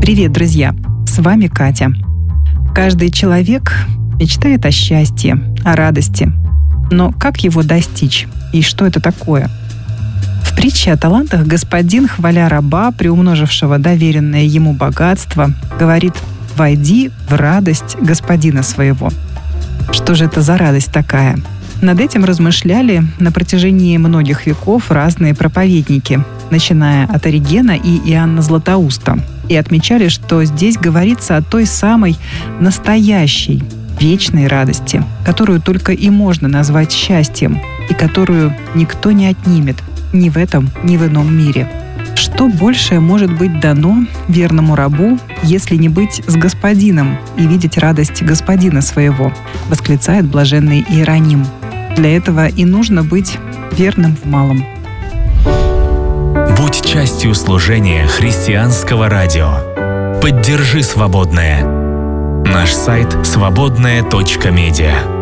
Привет, друзья! С вами Катя. Каждый человек мечтает о счастье, о радости. Но как его достичь? И что это такое? В притче о талантах господин, хваля раба, приумножившего доверенное ему богатство, говорит: «Войди в радость господина своего». Что же это за радость такая? Над этим размышляли на протяжении многих веков разные проповедники, начиная от Оригена и Иоанна Златоуста, и отмечали, что здесь говорится о той самой настоящей, вечной радости, которую только и можно назвать счастьем, и которую никто не отнимет ни в этом, ни в ином мире. Что большее может быть дано верному рабу, если не быть с господином и видеть радость господина своего, восклицает блаженный Иероним. Для этого и нужно быть верным в малом. Будь частью служения христианского радио. Поддержи свободное. Наш сайт свободное.медиа.